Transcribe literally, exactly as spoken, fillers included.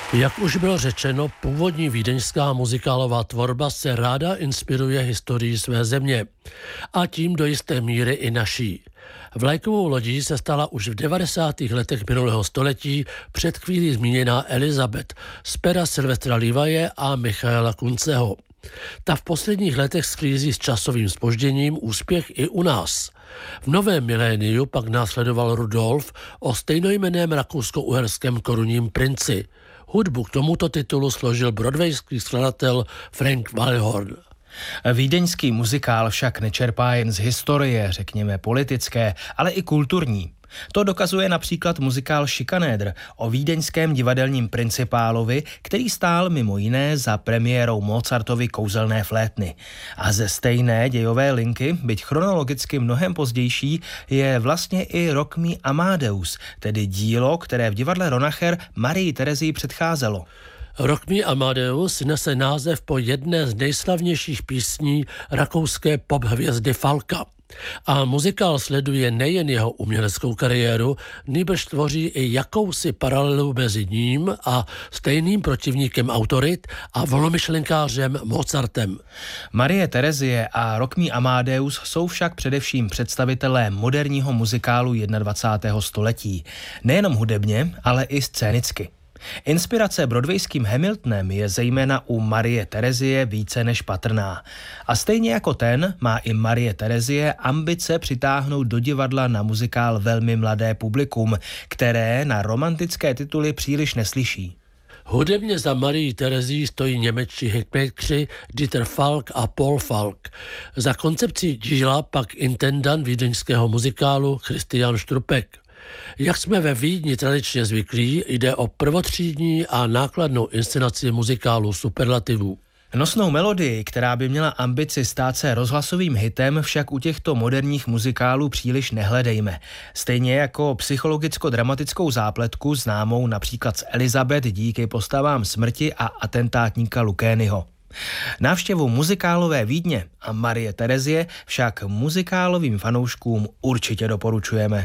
Jak už bylo řečeno, původní vídeňská muzikálová tvorba se ráda inspiruje historií své země a tím do jisté míry i naší. Vlajkovou lodí se stala už v devadesátých letech minulého století před chvílí zmíněná Elizabeth z pera Silvestra Leviye a Michaela Kunceho. Ta v posledních letech sklízí s časovým zpožděním úspěch i u nás. V novém miléniu pak následoval Rudolf o stejnojmenném rakousko-uherském korunním princi. Hudbu k tomuto titulu složil broadwayský skladatel Frank Wildhorn. Vídeňský muzikál však nečerpá jen z historie, řekněme politické, ale i kulturní. To dokazuje například muzikál Schikaneder o vídeňském divadelním principálovi, který stál mimo jiné za premiérou Mozartovy Kouzelné flétny. A ze stejné dějové linky, byť chronologicky mnohem pozdější, je vlastně i Rock Me Amadeus, tedy dílo, které v divadle Ronacher Marii Terezii předcházelo. Rock Me Amadeus nese název po jedné z nejslavnějších písní rakouské pop hvězdy Falka. A muzikál sleduje nejen jeho uměleckou kariéru, nýbrž tvoří i jakousi paralelu mezi ním a stejným protivníkem autorit a volnomyšlenkářem Mozartem. Marie Terezie a Rock Me Amadeus jsou však především představitelé moderního muzikálu dvacátého prvního století. Nejenom hudebně, ale i scénicky. Inspirace broadwayským Hamiltonem je zejména u Marie Terezie více než patrná. A stejně jako ten má i Marie Terezie ambice přitáhnout do divadla na muzikál velmi mladé publikum, které na romantické tituly příliš neslyší. Hudebně za Marii Terezii stojí němečtí hitmakeri Dieter Falk a Paul Falk. Za koncepcí díla pak intendant vídeňského muzikálu Christian Strupek. Jak jsme ve Vídni tradičně zvyklí, jde o prvotřídní a nákladnou inscenaci muzikálu superlativů. Nosnou melodii, která by měla ambici stát se rozhlasovým hitem, však u těchto moderních muzikálů příliš nehledejme. Stejně jako psychologicko-dramatickou zápletku známou například z Elizabeth díky postavám smrti a atentátníka Lucchiniho. Návštěvu muzikálové Vídně a Marie Terezie však muzikálovým fanouškům určitě doporučujeme.